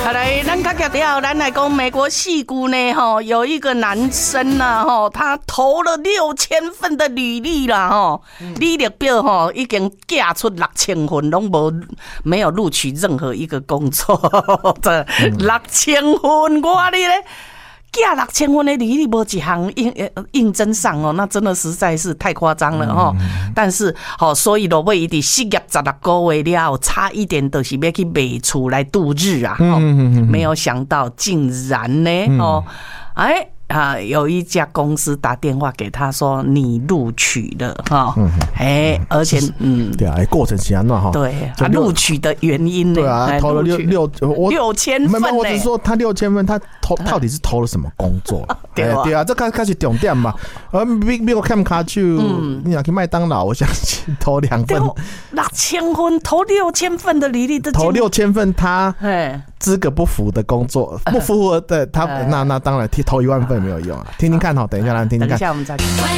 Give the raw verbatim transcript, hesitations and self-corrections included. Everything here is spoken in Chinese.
好来，咱较强调，咱来讲美国矽谷呢，吼，有一个男生呐，吼，他投了六千份的履历啦，吼，履历表吼已经寄出六千份，拢无没有录取任何一个工作，这六千份，我你咧。寄六千份的履历，无一项应应征上哦，那真的实在是太夸张了哈、嗯。但是，好，所以落尾伊伫失业十六个月了，差一点就是要去卖厝来度日啊！嗯嗯嗯、没有想到，竟然呢，嗯、哦，哎。啊，有一家公司打电话给他说你录取了哈，哎、嗯，而且嗯， 对啊，过程是安怎哈？ 对，啊，录取的原因呢？ 对啊，投了六六我六千份呢。 我只是说他六千份，他投到底是投了什么工作？ 对啊， 对啊，这开开始重点嘛。而美美国看卡去，你想去麦当劳，我相信投两份， 六千份投六千份的履历， 投六千份他资格不符的工作，不符合的他那那当然投一万份。没有用啊！听听看哈，等一下来听听看。 等一下我们再看。